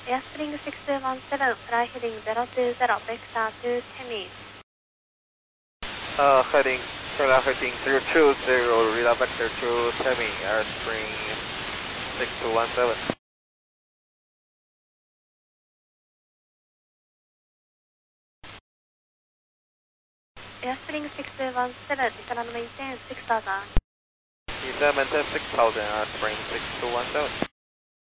Airspring 6217, fly heading 020, vector to Temis. Heading 020, relay vector to Temis, Airspring 6217. Airspring 6217, descend and maintain 6000. Descend and maintain 6000, Airspring 6217.